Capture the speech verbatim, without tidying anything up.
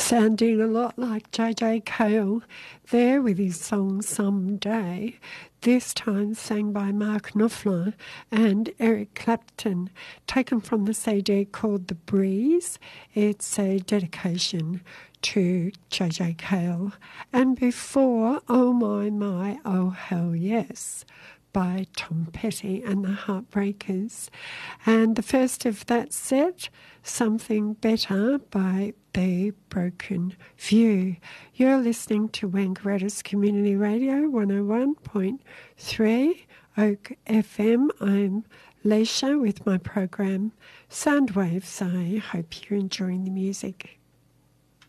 sounding a lot like J J Cale there with his song Someday, this time sang by Mark Knopfler and Eric Clapton, taken from the C D called The Breeze. It's a dedication to J J Cale. And before, Oh My My, Oh Hell Yes, by Tom Petty and the Heartbreakers. And the first of that set, Something Better by The Broken View. You're listening to Wangaratta's Community Radio one oh one point three Oak F M. I'm Leisha with my program Soundwaves. I hope you're enjoying the music.